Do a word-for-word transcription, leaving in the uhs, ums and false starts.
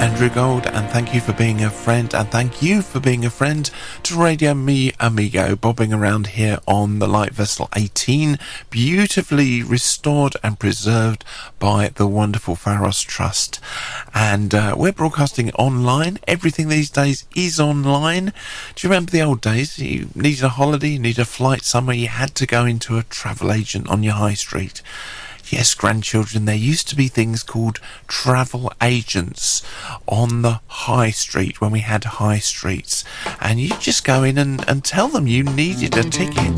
Andrew Gold, and thank you for being a friend, and thank you for being a friend to Radio Mi Amigo, bobbing around here on the Light Vessel eighteen, beautifully restored and preserved by the wonderful Pharos Trust. And uh, we're broadcasting online. Everything these days is online. Do you remember the old days? You needed a holiday, you needed a flight somewhere, you had to go into a travel agent on your high street. Yes, grandchildren, there used to be things called travel agents on the high street when we had high streets. And you just go in and, and tell them you needed a ticket.